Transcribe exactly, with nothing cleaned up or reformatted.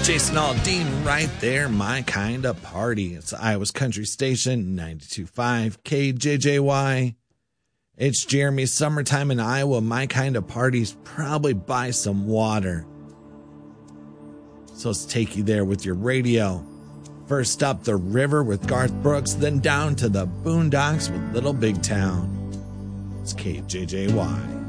Jason Aldean right there, My Kind of Party. It's Iowa's Country Station, ninety-two point five K J J Y. It's Jeremy. Summertime in Iowa, My Kind of Party's probably by some water. So let's take you there with your radio. First up, the river with Garth Brooks, then down to the boondocks with Little Big Town. It's K J J Y.